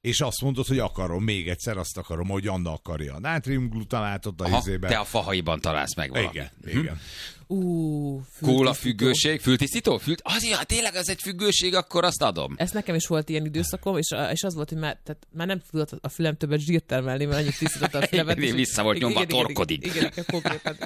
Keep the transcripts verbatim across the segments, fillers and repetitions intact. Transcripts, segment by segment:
és azt mondod, hogy akarom, még egyszer azt akarom, hogy Anna akarja a nátriumglutamátot a izében. Te a fahaiban találsz meg valamit. Igen, hm? igen. Uh, Kóla függőség, fültisztító? Fült... Az, ja, tényleg az egy függőség, akkor azt adom. Ez nekem is volt ilyen időszakom, és, és az volt, hogy már, tehát már nem tudott a fülem többet zsírt termelni, mert annyit tisztította a fülemet. Igen, vissza volt nyomva a torkodig. Igen, igen, konkrétan.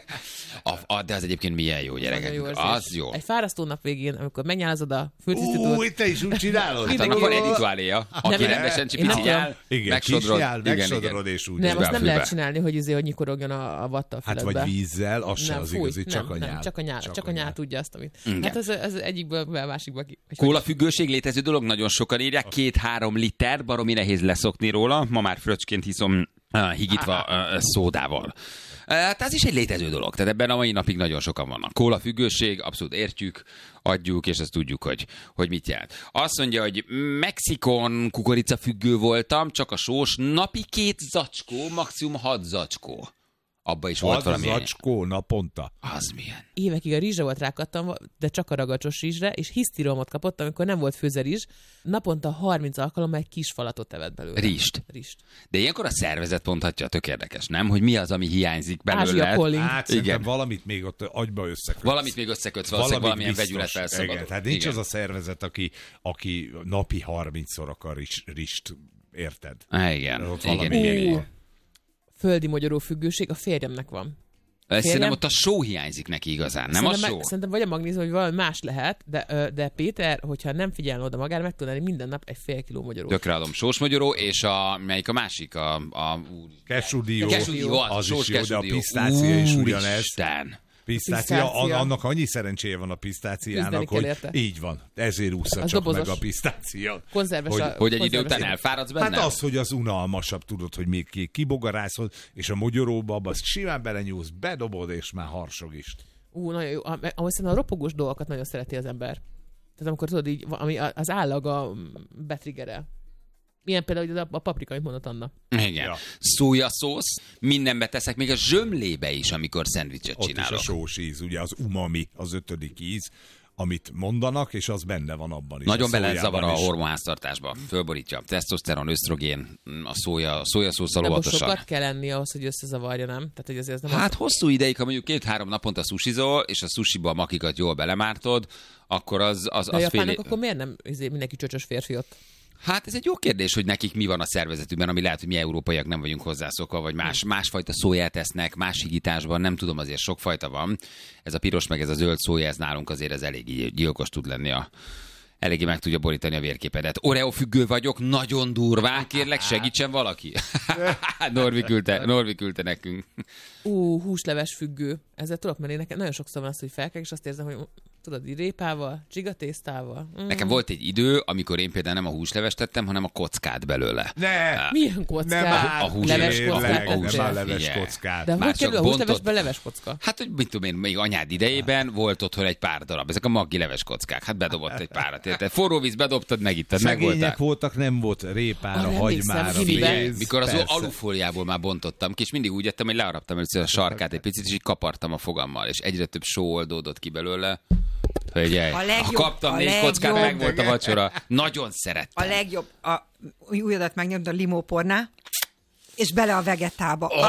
A, a, de az egyébként milyen jó, gyerekek. Jó az jó. Egy fárasztó nap végén, amikor megnyálazod a fültisztítót. Új, te is úgy csinálod? Hát annak van egy rituáléja. Aki rendesen csipiciál, megsodrod. Megsodrod és úgy. Nem, azt nem lehet csinálni, hogy izé, hogy nyikorogjon a vatta a füledbe. Hát vagy vízzel, az se az igazi, csak a nyál. Csak a nyál, csak a nyál tudja azt, amit. Hát ez, ez egyikből a másikból ki. Kólafüggőség létező dolog, nagyon sokan írják, két-három liter, baromi nehéz leszokni róla, ma már fröccsként hiszom uh, higítva uh, szódával. Hát ez is egy létező dolog, tehát ebben a mai napig nagyon sokan vannak. Kólafüggőség, abszolút értjük, adjuk, és azt tudjuk, hogy, hogy mit jelent. Azt mondja, hogy Mexikon kukoricafüggő voltam, csak a sós, napi két zacskó, maximum hat zacskó. Abba is volt valami. zacskó naponta. Az milyen? Évekig a rizsre volt rákattam, de csak a ragacsos rizsre, és hisztiromot kapott, amikor nem volt főze rizs. Naponta harminc alkalommal egy kis falatot evett belőle. Rist. Rist. De ilyenkor a szervezet mondhatja, tök érdekes, nem? Hogy mi az, ami hiányzik belőle. Ázsia calling. Hát szerintem valamit még ott agyba összekötsz. Valamit még összekötsz, valószínűleg valamilyen vegyület felszabadul. Igen, tehát nincs igen. az a szervezet, aki, aki napi harmincszor akar rist, érted? Há, igen. igen, igen, igen. Földi magyaró függőség a férjemnek van. Férjem... Szerintem ott a só hiányzik neki igazán, nem szerintem a só? Meg, szerintem vagy a magnézium, vagy valami más lehet, de, de Péter, hogyha nem figyelne oda magára, meg tudná minden nap egy fél kiló magyaró. Tökre adom. Sós magyaró, és a, melyik a másik? A, a, Kesudió. Kesudió, az, az sós is jó, de a kesudió. pisztácia is ugyanez. Isten. Pisztácia, annak annyi szerencséje van a pisztáciának, hogy érte. így van. Ezért ússza csak dobozos. meg a pisztácia. Konzerves hogy, a, hogy egy idő konzerves után elfáradsz benne? Hát az, hogy az unalmasabb, tudod, hogy még kibogarászod, és a mogyoróba abba simán belenyúlsz, bedobod, és már harsog is. Ú, nagyon jó. Ahogy szerintem a ropogós dolgokat nagyon szereti az ember. Tehát amikor tudod így, ami az állag a betriggerel. Milyen például a paprika, amit mondott Anna. Igen. Ja. Szójaszósz, mindenbe teszek, még a zsömlébe is, amikor szendvicset Ott csinálok. is a sós íz, ugye az umami, az ötödik íz, amit mondanak, és az benne van abban is. Nagyon bele zavar a is. hormonháztartásba. Fölborítja. Tesztoszteron, ösztrogén, a szója, szójaszószal De most óvatosan. sokat kell enni ahhoz, hogy összezavarja, nem? Tehát, hogy azért ez nem Hát az... hosszú ideig, ha mondjuk két-három naponta susizol, és a susiba a makikat jól belemártod, akkor az, az, De a az japánok fél... akkor miért nem izé, mindenki csöcsös férfi ott? Hát ez egy jó kérdés, hogy nekik mi van a szervezetükben, ami lehet, hogy mi európaiak nem vagyunk hozzászokva, vagy más, másfajta szóját esznek, más higításban, nem tudom, azért sokfajta van. Ez a piros meg ez a zöld szója, ez nálunk azért ez elég gyilkos tud lenni a... Eléggé meg tudja borítani a vérképedet. Oreo függő vagyok, nagyon durván, kérlek, segítsen valaki. Norvi küldte, Norvi küldte nekünk. Ú, húsleves függő. Ezzel tudok menni, nekem nagyon sokszor van az, hogy felkelek, és azt érzem, hogy tudod, így répával, csigatésztával. Mm. Nekem volt egy idő, amikor én például nem a húslevest tettem, hanem a kockát belőle. Ne! Milyen kockát? Nem áll, A hús- leves kockát? nem hús- áll leves figyelj. kockát. De Már hogy kerül a csak húslevesben bontott- leves kocka? Hát, hogy mit tudom én, még anyád idejében volt otthon egy pár darab. Ezek a maggi leves kockák. Hát bedobott egy párat. Érted? Forró víz bedobtad, megittad, megvoltál. Szegények voltak, nem volt répára, Arra hagymára, emlékszem, gimiben. pénz. Mikor az persze. alufóliából már bontottam ki, és mindig úgy ettem, hogy learaptam először a sarkát egy picit, és így kapartam a fogammal, és egyre több só oldódott ki belőle. Hölgyej, A legjobb- ha kaptam a négy legjobb- kockát, meg volt a vacsora. Nagyon szerettem. A legjobb, a újadat megnyomd a limópornál, és bele a vegetába. Oh,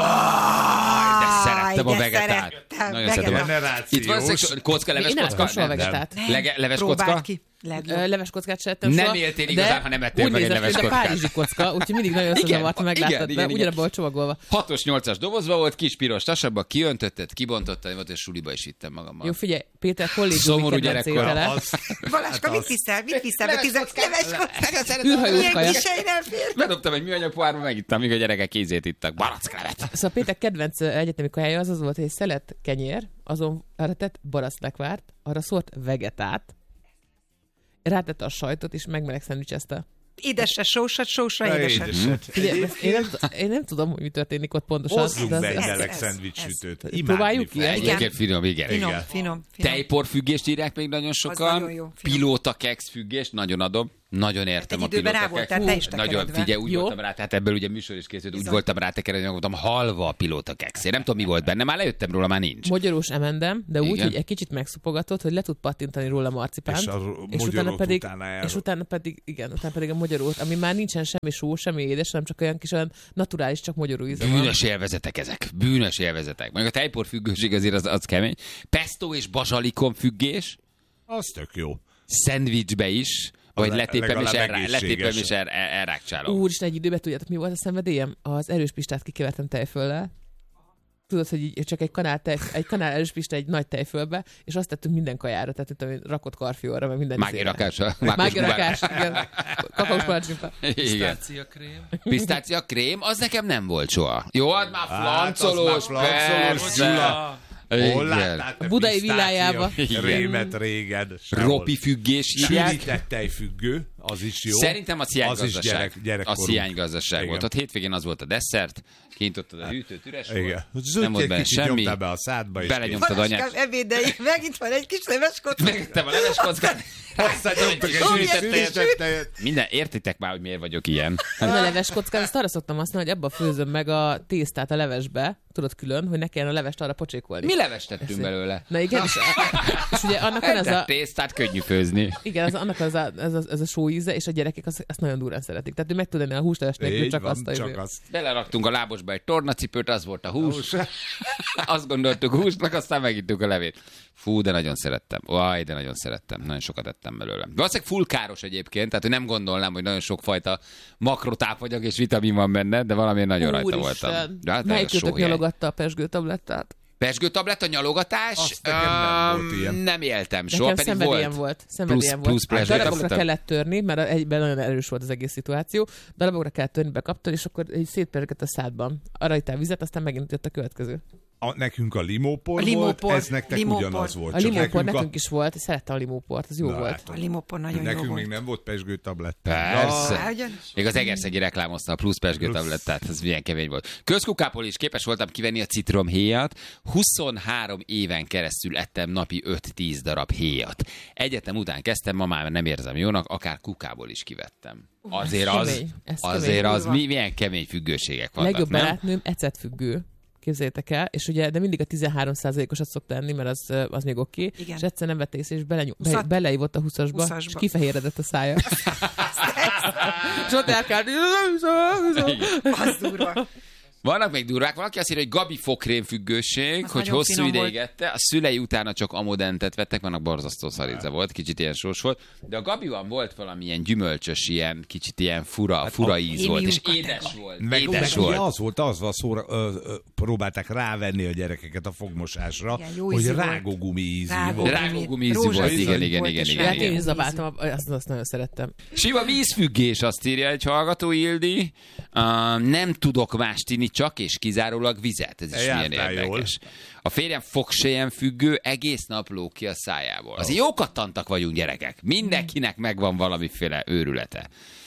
de szerettem a de vegetát. szerettem, Nagyon szerettem a vegetát. Generációs. Itt van szexu- kocka, leves Én nem kocka? ettem soha Nem, nem. vegetát. Nem, Lege- leves próbáld kocka? ki. Legjobb. Ö, Leves kockát se ettem Nem soha, éltél de igazán, ha nem ettél úgy meg egy nézett, leves mint a kockát. párizsi kocka, úgyhogy mindig nagyon összezavart, ha igen, megláttad, igen, de igen. ugyanabban volt csomagolva. hatos-nyolcas dobozba volt, kis piros tasabba, kiöntötted, kibontottad, volt, és suliba is vittem magammal. Jó, figyelj, Péter kollégiumi Szomorú kedvenc gyerekkor. étele. Az- Baláska, hát mit az- viszel? Mit viszel? Leves kockát. Űrhajós Milyen kaja. kisei nem fér. Bedobtam egy műanyag pohárba, megittam, míg a gyerekek kézét ittak. Baracklevet. Szóval Péter kedvenc egyetemi kajája az az volt, hogy egy szelet kenyér, azon arra tett baracklekvárt, arra szórt vegetát, rátette a sajtot, és megmeleg szendvicsezte. Édesre sósat, sósra Na, édeset. édeset. Figyelj, ezt én, nem, én nem tudom, hogy mi történik ott pontosan. Hozzunk de az- be egy ez- meleg ez- szendvicsütőt. ez- Imádni próbáljuk ki? fogom. Egyébként finom, igen. Finom, Igen. finom, finom. Tejporfüggést írják még nagyon sokan. nagyon jó, finom. Pilóta keks függést, nagyon adom. Nagyon értem Egy a időben rá pilótakák. voltál te is Nagyon, tekeredve. figyelj, úgy Jó. voltam rá, tehát ebből ugye műsor is készült, úgy Bizony. voltam rá tekeredve, hogy voltam halva a pilótakekszé. Nem tudom, mi volt benne, már lejöttem róla, már nincs. Magyarós emendem, de úgy, Igen. hogy egy kicsit megszopogatott, hogy le tud pattintani róla marcipánt. És a és utána magyarót pedig, utána el- és utána pedig, igen, utána pedig a magyarót, ami már nincsen semmi só, semmi édes, hanem csak olyan kis olyan naturális, csak magyaró íze van. Bűnös élvezetek ezek. Bűnös élvezetek. Meg a tejpor függőség azért az, az kemény. Pesto és bazsalikon függés. Az tök jó. Szendvicsbe is. Vagy le- letépem és, legalább elrá, letépem és egészséges. el, el, elrákcsálom. Úristen, egy időben tudjátok, mi volt a szenvedélyem? Az erős pistát kikevertem tejföllel. Tudod, hogy így csak egy kanál, tej, egy kanál erős pista egy nagy tejfölbe, és azt tettünk minden kajára, tehát tudom, én, rakott karfióra, meg minden Mági izére. rakása. Mági rakás, igen. Kakaós palacsinta. Igen. Pisztácia krém. Pisztácia krém, az nekem nem volt soha. Jó, az már Hát, flancolós, az már flancolós, persze. Gyula. Hol Igen. láttál te A budai pisztácia villájába. Krémet régen? Sehol. Ropi függés hívják. Sűrített tejfüggő, az is jó. Szerintem a Az is sziánygazdaság. gyerek, A gyerekkorú. sziánygazdaság Igen. volt. Ott hétvégén az volt a desszert, kint ott a hűtőt üres Igen. volt. Zöld, Nem volt egy benne kicsit semmi. nyomtál be a szádba, és Belenyomtad anyát. Valaskám ebédei, megint van egy kis leves kocka. Megöttem a leves kockát. Aztán nyomtak egy Sűrített sűrített tejet. tejet. Minden, értitek már, hogy miért vagyok ilyen. Én a leves kockát, azt arra szoktam használni, hogy abba főzöm meg a tésztát a levesbe, tudod külön, hogy ne kelljen a levest arra pocsékolni. Mi leves tettünk Ezt- belőle? Na igen, és, és ugye annak van ez Ez a a, tésztát könnyű főzni. igen, az, annak az a, ez, a, ez a só íze, és a gyerekek azt, azt nagyon durán szeretik. Tehát ő meg tud enni a húsleves nélkül, Így csak van, azt a csak izé. azt. Beleraktunk a lábosba egy tornacipőt, az volt a hús. Azt gondoltuk húsnak, aztán megittük a levét. Fú, de nagyon szerettem. Vaj, de nagyon szerettem. Nagyon sokat ettem belőle. Valószínűleg full káros egyébként, tehát hogy nem gondolnám, hogy nagyon sokfajta makrotápanyag és vitamin van benne, de valamiért nagyon rajta Úristen. voltam. De hát Melyik ez kötök sóhéj. nyalogatta a pesgő tablettát? Pesgőtabletta, nyalogatás? Azt nekem nem volt ilyen. Nem éltem soha, Nekem pedig szenvedélyem volt. volt. Szenvedélyem Plusz- plusz volt. pesgő Darabokra tabletta? kellett törni, mert egyben nagyon erős volt az egész szituáció. Darabokra kellett törni, bekaptad, és akkor így szétpergett a szádban. Arra ittál vizet, aztán megint jött a következő. A, nekünk a limópor, A limópor, volt, ez nektek limópor. ugyanaz volt. A csak limópor nekünk, a... is volt, és szerettem a limóport, az jó Na, volt. hát, A limópor nagyon jó nekünk volt. még nem volt pesgő tabletta. Persze. Á, ugyan- Még az Egerszegi reklámozta a plusz pesgőtablettát, ez milyen kemény volt. Közkukából is képes voltam kivenni a citromhéjat, huszonhárom éven keresztül ettem napi öt-tíz darab héjat. Egyetem után kezdtem, ma már nem érzem jónak, akár kukából is kivettem. Azért ez az, kemény, ez azért kemény. az mi, milyen kemény függőségek vannak, Legjobb nem? barátnőm ecetfüggő. Képzeljétek el, és ugye, de mindig a tizenhárom százalékosat szokta enni, mert az, az még oké. Okay. Igen. És egyszer nem vette észre, és belenyom, be, Huszat- beleívott a huszasba, huszasba. és kifehéredett a szája. és ott elkárt, Az durva. Vannak még durvák, valaki azt írja, hogy Gabi fokrém függőség, Az hogy nagyon hosszú finom ideig volt. ette, a szülei utána csak amodentet vettek, vannak borzasztó szaridza volt, kicsit ilyen sós volt, de a Gabiban volt valamilyen gyümölcsös, ilyen, kicsit ilyen fura, fura íz volt, és hémium édes volt, Meg, meg édes ugye volt. az volt, az van szóra, ö, ö, próbálták rávenni a gyerekeket a fogmosásra, Igen, jó hogy ízű volt. rágógumi ízű Rágó- volt. Rágógumi ízű Rózsaszín volt, igen, igen, volt, igen, és igen, Hát én igen. is zabáltam, azt, azt nagyon szerettem. Sima vízfüggés, azt írja egy hallgató, Ildi. Uh, nem tudok mást inni, csak és kizárólag vizet. Ez is milyen Jártál érdekes. A férjem fogsejem függő, egész nap lóg ki a szájából. Azért jókat tantak vagyunk, gyerekek. Mindenkinek megvan valamiféle őrülete.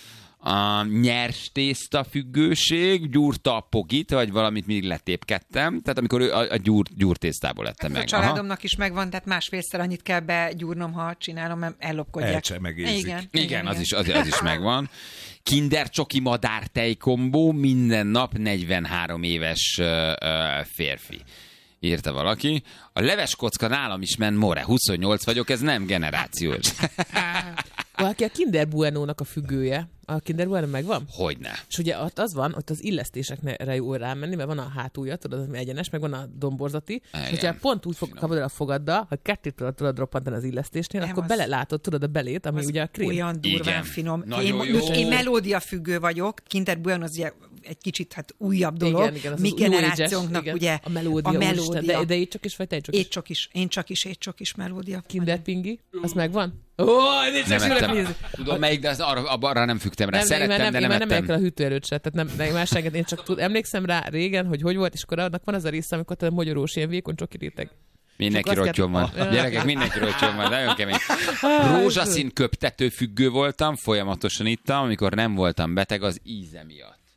A nyers tészta függőség, gyúrta a pogit, vagy valamit mindig letépkedtem. Tehát amikor ő a, a gyúr, gyúrtésztából lettem A meg. családomnak is megvan, tehát másfélszer annyit kell begyúrnom, ha csinálom, mert ellopkodják. Elcsemegézik. Igen, Igen, az is, az, az is megvan. Kinder csoki madár tejkombó, minden nap negyvenhárom éves ö, ö, férfi. Írta valaki. A leves kocka nálam is ment more. huszonnyolc vagyok, ez nem generációs. Valaki a Kinder Bueno-nak a függője. A Kinder Bueno megvan? Hogyne. És ugye ott az van, ott az illesztésekre jó rámenni, mert van a hátulja, tudod, az egyenes, meg van a domborzati, Igen. és hogyha pont úgy fog, kapod el a fogaddal, ha kettőt tudod, tudod roppantani az illesztésnél, Nem, akkor az- belelátod, tudod a belét, ami Az ugye a krém. olyan durván Igen. finom. Nagyon Én, jó. most én melódia függő vagyok, Kinder Bueno az ugye egy kicsit hát újabb dolog. Igen, igen, az Mi az új generációnknak ages, ugye igen. A melódia, a úristen, melódia. de, de így csak is, vagy te csak is. Étcsok is, én csak is, étcsok is melódia. Kinder Pingi, az megvan? Ó, nézd, Nem csak ettem. nézni. Tudom melyik, de az arra, arra nem fügtem rá. Nem, nem, Szerettem, én már nem, de én nem már nem ettem. érek el a hűtőerőt se, tehát nem, nem más senget, én csak tud, emlékszem rá régen, hogy hogy volt, és akkor annak van az a része, amikor te magyarós, ilyen vékony csoki réteg. Mindenki Csak azt rottyon van. kell- Gyerekek, mindenki rottyon van, nagyon kemény. Rózsaszín köptető függő voltam, folyamatosan ittam, amikor nem voltam beteg az íze miatt.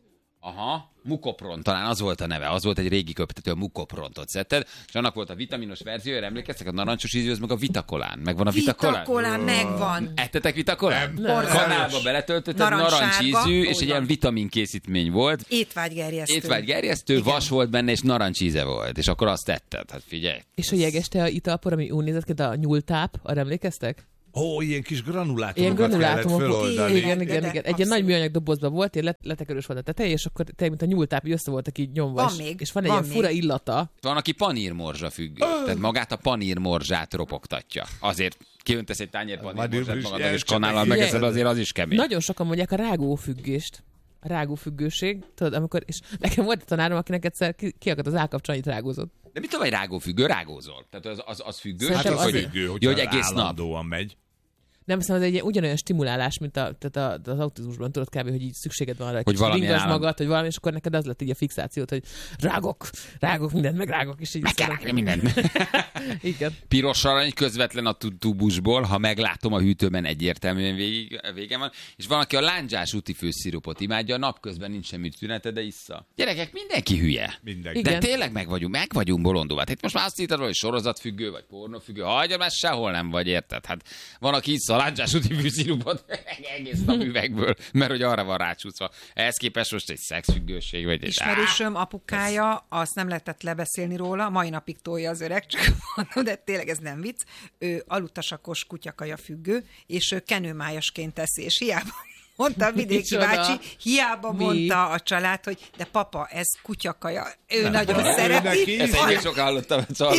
Aha, Mukopron, talán az volt a neve, az volt egy régi köptető, a Mukoprontot szedted, és annak volt a vitaminos verziója, emlékeztek, a narancsos ízű, az meg a Vitakolán. Megvan a Vitakolán? Vitakolán megvan. Ettetek Vitakolán? Nem. Kanálba beletöltötted, narancsízű, és egy ilyen vitaminkészítmény volt. Étvágygerjesztő. Étvágygerjesztő, vas volt benne, és narancsíze volt, és akkor azt tetted, hát figyelj. És a jeges tea italpor, ami úgy nézett ki, de a nyúltáp, arra emlékeztek? Ó, ilyen kis granulátumokat Ilyen granulátumok. kellett föloldani. Igen, igen, igen. Egy ilyen nagy műanyag dobozban volt, ilyen let- letekerős volt a teteje, és akkor tényleg, mint a nyúltáp, így össze voltak így nyomva. Van és, még, és van egy van ilyen fura még. illata. Van, aki panírmorzsa függő, tehát magát a panírmorzsát ropogtatja. Azért kiöntesz egy tányér panírmorzsát magadnak, és kanállal Figyelj. megeszed, azért az is kemény. Nagyon sokan mondják a rágófüggést. A rágófüggőség, tudod, amikor, és nekem volt egy tanárom, akinek egyszer ki, kiakadt az állkapcsa, annyit rágózott. De mit tudom, hogy rágófüggő, rágózol? Tehát az, az, az függő? Szerintem Hát csak az az- függő, Jó, hogy hogyha egész nap. állandóan megy. Nem hiszem, az egy ilyen ugyanolyan stimulálás, mint a, tehát a, az autizmusban, tudod kb., hogy így szükséged van arra, Hogy valamilyen ringasd állam- magad, hogy valami, és akkor neked az lett így a fixációt, hogy rágok, rágok mindent, meg rágok, és így Meg kell rágni mindent. Igen. Piros arany közvetlen a tu- tubusból, ha meglátom a hűtőben egyértelműen végig, vége van. És van, aki a lándzsás úti főszirupot imádja, a napközben nincs semmi tünete, de issza. Gyerekek, mindenki hülye. Mindenki. Igen. De tényleg meg vagyunk, meg vagyunk bolondulva. Hát itt most már azt hittad, hogy sorozatfüggő, vagy pornófüggő. Hagyja, már sehol nem vagy, érted? Hát van, aki issza a lándzsás úti főszirupot egész nap üvegből, mert hogy arra van rácsúszva. Ehhez képest most egy szexfüggőség, vagy egy... Ismerősöm apukája, azt nem lehetett lebeszélni róla, mai napig tolja az öreg, csak mondom, de tényleg ez nem vicc. Ő alutasakos kutyakaja függő, és ő kenőmájasként teszi, és hiába mondta a vidéki Micsoda? bácsi, hiába Mi? mondta a család, hogy de papa, ez kutyakaja. Ő Nem nagyon baj, ő szereti. neki Ezt én is sok hallottam, szóval...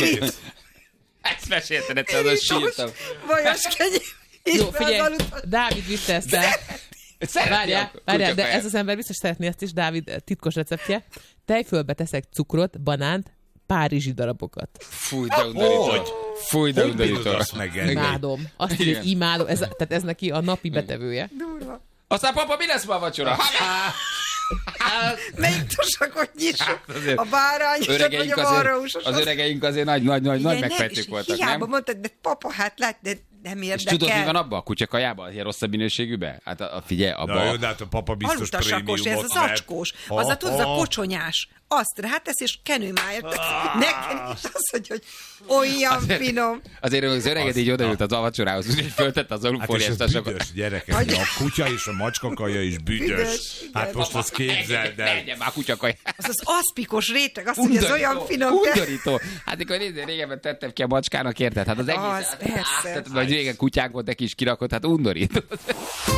Ezt mesélted egyszer, azon sírtam. Vajas kenyér. Jó, figyelj, Dávid vitte ezt el. Szereti Várjál, a várjál, de kutyakaját. ez az ember biztos szeretné ezt is, Dávid titkos receptje. Tejfölbe teszek cukrot, banánt, párizsi darabokat. Fúj, de undorító. Hogy? Fúj, de Hogy bírod undorító. azt megenni? Imádom. Azt írja, hogy Igen. imádom. Ez, tehát ez neki a napi betevője. Durva. Aztán papa, mi lesz ma a vacsora? Melyik tosakot nyissuk? azért A bárányosat vagy Öregeink a azért, balraúsosat? az öregeink azért nagy, nagy, nagy, nagy Igen, nem, megfejtők és voltak, hiába nem? mondtad, de papa, hát lát, de nem És érdekel. tudod, mi van abban a kutyakajában? Ilyen rosszabb minőségűben? Hát a, a figyelj, Na abban... jó, de hát a papa biztos Alutasakos, ez prémiumot az vett. acskós. Az a tudod, a kocsonyás. Azt rátesz, és kenőmájat. Nekem is az, hogy, hogy olyan finom. Azért az öreget így odaült az vacsorához, úgyhogy föltette az Hát és alufóliást. ez büdös, gyerekek. Hogy- A kutya és a macskakaja is büdös. Büdös, Hát igen. most azt képzeld el. Legyen már kutyakaját. Az az aszpikos réteg, azt mondja, ez olyan finom. de- Undorító. Hát mikor nézd, régebben tettem ki a macskának, érted? Hát az egész... Az, persze. Hát, vagy régen kutyánk volt, neki is kirakott, hát undorító.